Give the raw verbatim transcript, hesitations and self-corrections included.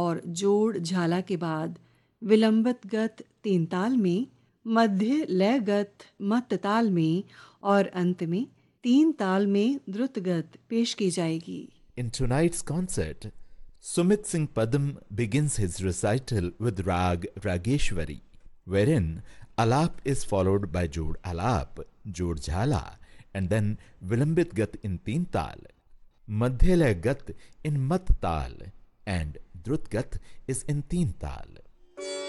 और जोड़ झाला के बाद विलंबित गत तीन ताल में, मध्य लयगत मत्त ताल में और अंत में तीन ताल में द्रुत गत पेश की जाएगी। In tonight's concert, Sumit Singh Padam begins his recital with Rag Rageshwari, wherein Alap is followed by Jod Alap, Jod Jhala, and then Vilambit Gat in Teen Tal, Madhyalaya Gat in Mat Tal, and Drut Gat is in Teen Tal.